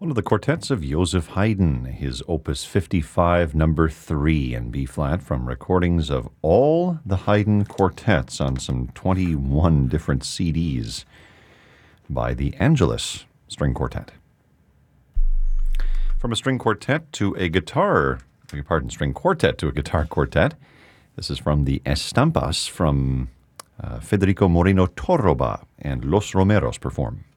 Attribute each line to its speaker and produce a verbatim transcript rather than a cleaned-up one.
Speaker 1: One of the quartets of Joseph Haydn, his Opus fifty-five, number three in B-flat, from recordings of all the Haydn quartets on some twenty-one different C Ds by the Angelus String Quartet. From a string quartet to a guitar, beg your pardon, string quartet to a guitar quartet. This is from the Estampas from uh, Federico Moreno Torroba and Los Romeros perform.